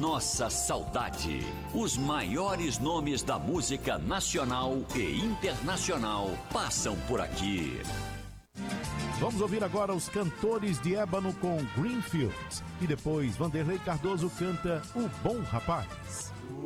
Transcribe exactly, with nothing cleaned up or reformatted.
nossa saudade. Os maiores nomes da música nacional e internacional passam por aqui. Vamos ouvir agora os Cantores de Ébano com Greenfields. E depois Vanderlei Cardoso canta O Bom Rapaz.